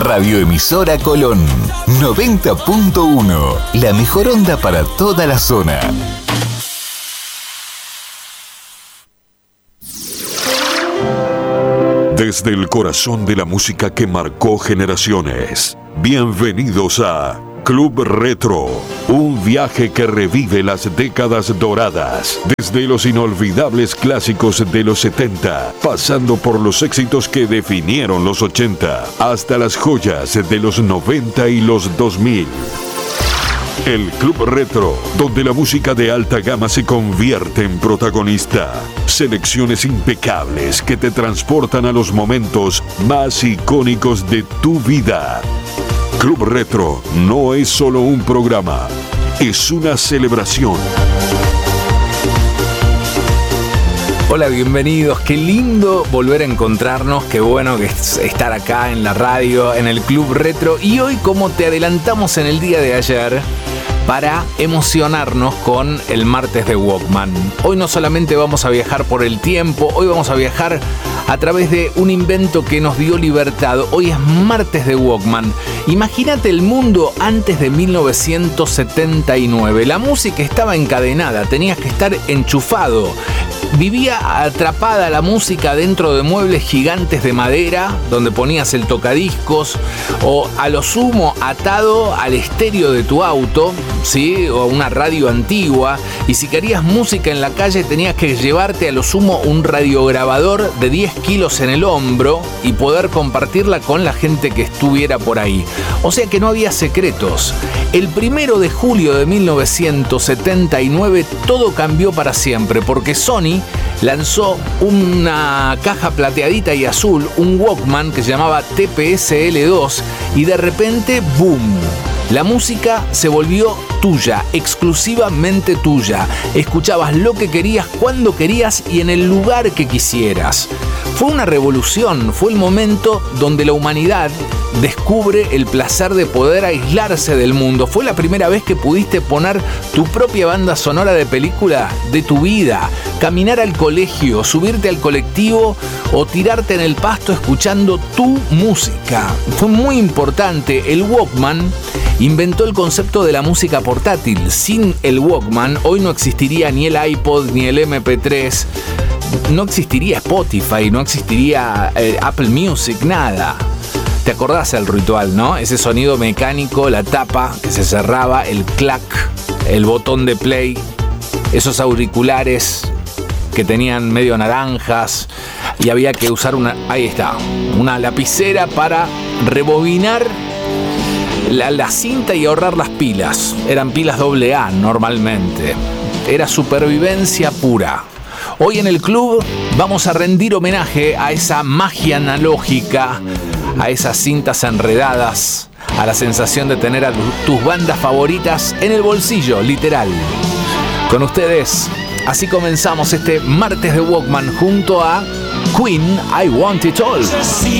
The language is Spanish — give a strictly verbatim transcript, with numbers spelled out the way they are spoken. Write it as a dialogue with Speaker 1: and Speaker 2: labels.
Speaker 1: Radioemisora Colón, noventa punto uno. La mejor onda para toda la zona.
Speaker 2: Desde el corazón de la música que marcó generaciones, bienvenidos a Club Retro, un viaje que revive las décadas doradas, desde los inolvidables clásicos de los setenta, pasando por los éxitos que definieron los ochenta, hasta las joyas de los noventa y los dos mil. El Club Retro, donde la música de alta gama se convierte en protagonista. Selecciones impecables que te transportan a los momentos más icónicos de tu vida. Club Retro no es solo un programa, es una celebración.
Speaker 3: Hola, bienvenidos. Qué lindo volver a encontrarnos. Qué bueno que es estar acá en la radio, en el Club Retro. Y hoy, como te adelantamos en el día de ayer, para emocionarnos con el martes de Walkman. Hoy no solamente vamos a viajar por el tiempo, hoy vamos a viajar a través de un invento que nos dio libertad. Hoy es martes de Walkman. Imagínate el mundo antes de mil novecientos setenta y nueve. La música estaba encadenada, tenías que estar enchufado. Vivía atrapada la música dentro de muebles gigantes de madera, donde ponías el tocadiscos, o a lo sumo atado al estéreo de tu auto, ¿sí? O una radio antigua. Y si querías música en la calle, tenías que llevarte a lo sumo un radiograbador de diez kilos en el hombro y poder compartirla con la gente que estuviera por ahí. O sea que no había secretos. El primero de julio de mil novecientos setenta y nueve todo cambió para siempre, porque Sony lanzó una caja plateadita y azul, un Walkman que se llamaba T P S L dos, y de repente, ¡boom! La música se volvió tuya, exclusivamente tuya. Escuchabas lo que querías, cuando querías y en el lugar que quisieras. Fue una revolución, fue el momento donde la humanidad descubre el placer de poder aislarse del mundo. Fue la primera vez que pudiste poner tu propia banda sonora de película de tu vida, caminar al colegio, subirte al colectivo o tirarte en el pasto escuchando tu música. Fue muy importante. El Walkman inventó el concepto de la música portátil. Sin el Walkman, hoy no existiría ni el iPod ni el eme pe tres, no existiría Spotify, no existiría eh, Apple Music, nada. ¿Te acordás el ritual, no? Ese sonido mecánico, la tapa que se cerraba, el clac, el botón de play, esos auriculares que tenían medio naranjas y había que usar una, ahí está, una lapicera para rebobinar La, la cinta y ahorrar las pilas. Eran pilas doble A normalmente. Era supervivencia pura. Hoy en el club vamos a rendir homenaje a esa magia analógica, a esas cintas enredadas, a la sensación de tener a tus bandas favoritas en el bolsillo, literal. Con ustedes, así comenzamos este martes de Walkman junto a Queen, I Want It All.